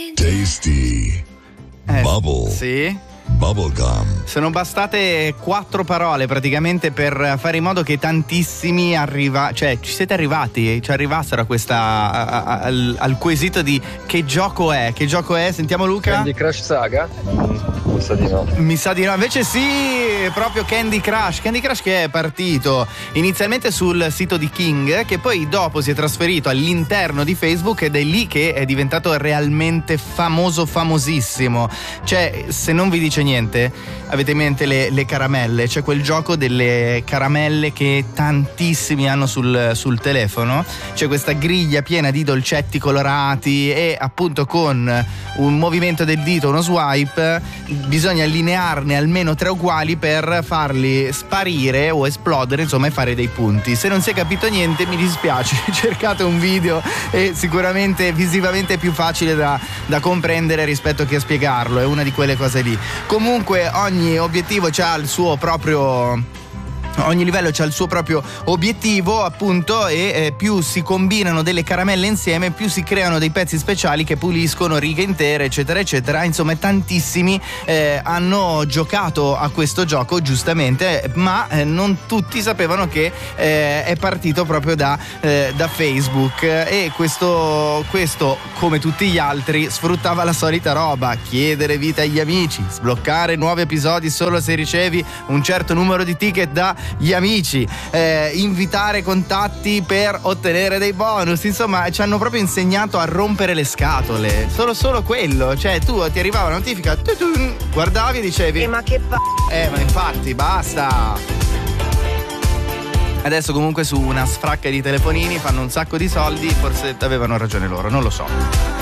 Tasty. Bubble. Sì. Bubblegum. Sono bastate 4 parole praticamente per fare in modo che tantissimi ci siete arrivati, ci arrivassero a questa al quesito di che gioco è. Che gioco è? Sentiamo Luca. Candy Crush Saga? Mi sa di no. Mi sa di no, invece sì, proprio Candy Crush che è partito inizialmente sul sito di King, che poi dopo si è trasferito all'interno di Facebook ed è lì che è diventato realmente famosissimo. Cioè, se non vi dice niente, avete in mente le caramelle? C'è quel gioco delle caramelle che tantissimi hanno sul telefono. C'è questa griglia piena di dolcetti colorati e appunto con un movimento del dito, uno swipe, bisogna allinearne almeno 3 uguali per farli sparire o esplodere, insomma, e fare dei punti. Se non si è capito niente, mi dispiace, cercate un video e sicuramente visivamente è più facile da comprendere rispetto che a spiegarlo, è una di quelle cose lì. Comunque ogni obiettivo c'ha il suo proprio... Ogni livello c'ha il suo proprio obiettivo, appunto, e più si combinano delle caramelle insieme, più si creano dei pezzi speciali che puliscono righe intere, eccetera eccetera. Insomma, tantissimi hanno giocato a questo gioco, giustamente, ma non tutti sapevano che è partito proprio da Facebook, e questo, come tutti gli altri, sfruttava la solita roba: chiedere vita agli amici, sbloccare nuovi episodi solo se ricevi un certo numero di ticket da gli amici, invitare contatti per ottenere dei bonus. Insomma, ci hanno proprio insegnato a rompere le scatole. Solo quello. Cioè, tu ti arrivava la notifica, guardavi e dicevi ma che ma infatti basta. Adesso comunque su una sfracca di telefonini fanno un sacco di soldi, forse avevano ragione loro, non lo so.